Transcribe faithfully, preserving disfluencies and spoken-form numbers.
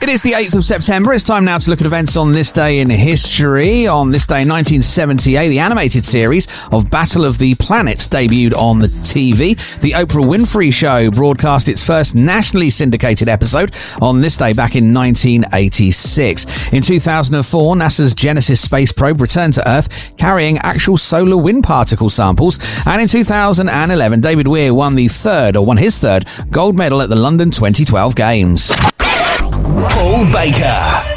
It is the eighth of September. It's time now to look at events on this day in history. On this day in nineteen seventy-eight, the animated series of Battle of the Planets debuted on the T V. The Oprah Winfrey Show broadcast its first nationally syndicated episode on this day back in nineteen eighty-six. In two thousand four, NASA's Genesis space probe returned to Earth carrying actual solar wind particle samples. And in two thousand eleven, David Weir won the third, or won his third, gold medal at the London twenty twelve Games. Paul Baker.